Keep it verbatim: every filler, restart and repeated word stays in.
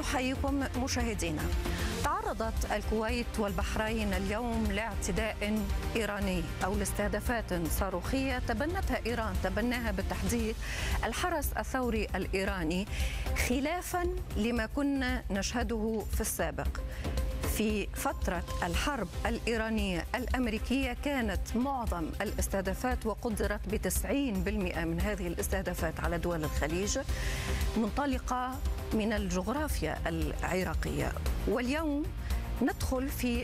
نحييكم مشاهدينا. تعرضت الكويت والبحرين اليوم لاعتداء إيراني أو لاستهدافات صاروخية تبنتها إيران، تبناها بالتحديد الحرس الثوري الإيراني، خلافا لما كنا نشهده في السابق. في فترة الحرب الإيرانية الأمريكية كانت معظم الاستهدافات وقدرت بتسعين بالمئة من هذه الاستهدافات على دول الخليج منطلقة من الجغرافيا العراقية. واليوم ندخل في